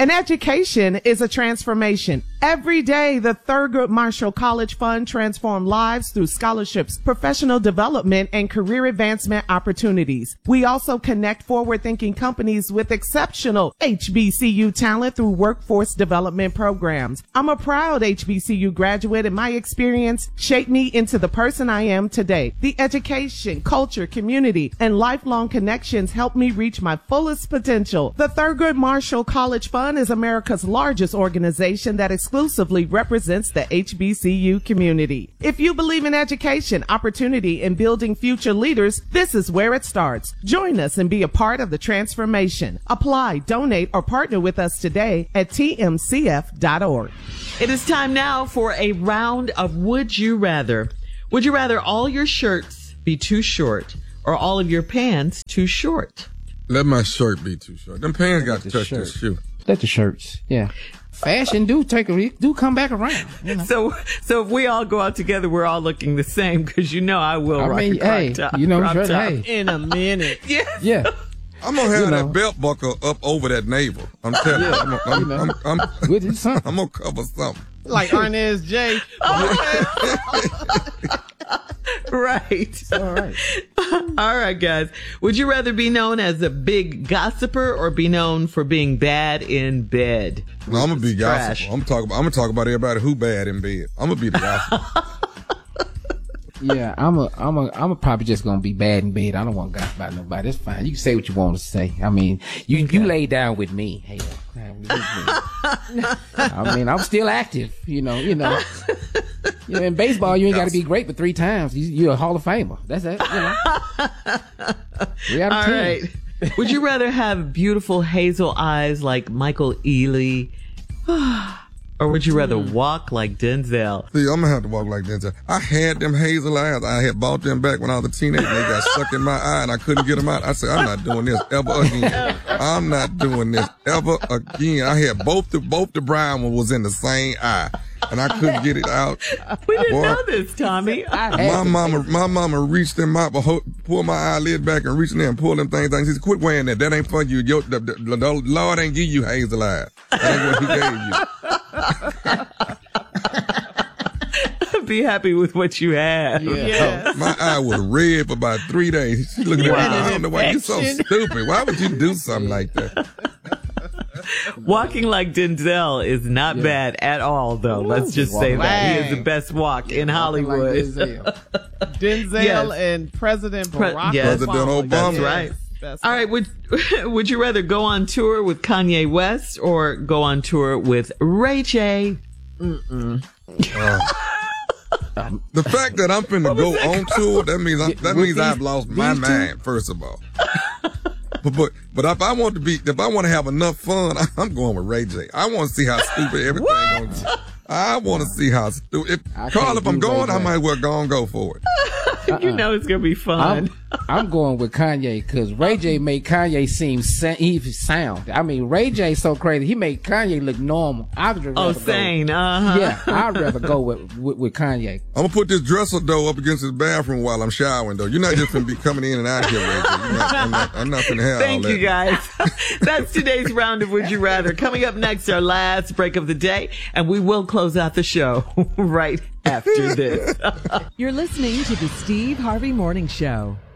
An education is a transformation. Every day, the Thurgood Marshall College Fund transforms lives through scholarships, professional development, and career advancement opportunities. We also connect forward-thinking companies with exceptional HBCU talent through workforce development programs. I'm a proud HBCU graduate, and my experience shaped me into the person I am today. The education, culture, community, and lifelong connections helped me reach my fullest potential. The Thurgood Marshall College Fund is America's largest organization that exclusively represents the HBCU community. If you believe in education, opportunity, and building future leaders, this is where it starts. Join us and be a part of the transformation. Apply, donate, or partner with us today at tmcf.org. It is time now for a round of Would You Rather. Would you rather all your shirts be too short or all of your pants too short? Let my shirt be too short. Them pants got to touch the shoe. Let the shirts, yeah. Fashion do come back around. You know? So if we all go out together, we're all looking the same because I will rock a crop top. In a minute. Yes. Yeah. I'm gonna have that belt buckle up over that navel. I'm telling you. I'm gonna cover something. Like Arnez J. Right. All right. All right, guys. Would you rather be known as a big gossiper or be known for being bad in bed? No, I'm gonna be gossiper. I'm gonna talk about everybody who bad in bed. I'm gonna be the gossiper. Yeah, I'm probably just gonna be bad in bed. I don't want to gossip about nobody. That's fine. You can say what you want to say. I mean, you lay down with me. Hey, I mean, I'm still active. You know. In baseball, you ain't got to be great but 3 times. You're a Hall of Famer. That's it. You know. All right. Would you rather have beautiful hazel eyes like Michael Ealy? Or would you rather walk like Denzel? See, I'm going to have to walk like Denzel. I had them hazel eyes. I had bought them back when I was a teenager. They got stuck in my eye and I couldn't get them out. I said, I'm not doing this ever again. I'm not doing this ever again. I had both the brown one was in the same eye. And I couldn't get it out. We didn't know this, Tommy. My mama reached in pulled my eyelid back and reached in there and pulled them things out. She said, quit wearing that. That ain't for you. The Lord ain't give you hazel eyes. That ain't what he gave you. Be happy with what you have. Yeah. My eye was red for about 3 days. She looked at me like, I don't know why you're so stupid. Why would you do something like that? Walking like Denzel is not bad at all, though. Let's just say that. He is the best walk in Hollywood. Like Denzel and President Barack President Obama. That's right. All right. Would you rather go on tour with Kanye West or go on tour with Ray J? The fact that I'm finna go on tour, that means I've lost my mind, first of all. But if I want to have enough fun, I'm going with Ray J. I want to see how stupid everything gonna be. I want to see how stupid. Carl, if I'm going, I might well go for it. You know it's gonna be fun. I'm going with Kanye because Ray J made Kanye seem sound. I mean, Ray J so crazy. He made Kanye look normal. Sane. Yeah, I'd rather go with Kanye. I'm gonna put this dresser door up against his bathroom while I'm showering, though. You're not just gonna be coming in and out here, Ray J. I'm not gonna have Thank all that. you, guys. That's today's round of Would You Rather. Coming up next, our last break of the day, and we will close out the show right after this. You're listening to the Steve Harvey Morning Show.